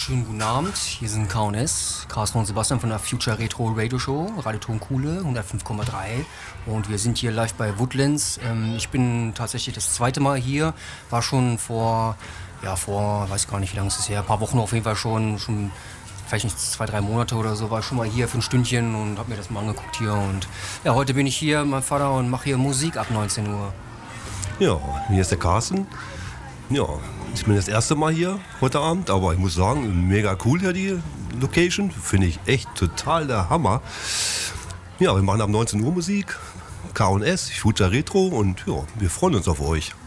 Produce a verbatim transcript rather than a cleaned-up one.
schönen guten Abend. Hier sind K und S, Carsten und Sebastian von der Future Retro Radio Show, Radioton Kuhle, hundertfünf Komma drei. Und wir sind hier live bei Woodlands. Ähm, ich bin tatsächlich das zweite Mal hier, war schon vor, ja, vor, weiß gar nicht, wie lange ist es her, ein paar Wochen auf jeden Fall schon, schon vielleicht nicht zwei, drei Monate oder so, war ich schon mal hier für ein Stündchen und habe mir das mal angeguckt hier. Und ja, heute bin ich hier, mein Vater, und mache hier Musik ab neunzehn Uhr. Ja, hier ist der Carsten. Ja, ich bin das erste Mal hier heute Abend, aber ich muss sagen, mega cool hier die Location. Finde ich echt total der Hammer. Ja, wir machen ab neunzehn Uhr Musik, K und S, Future Retro und ja, wir freuen uns auf euch.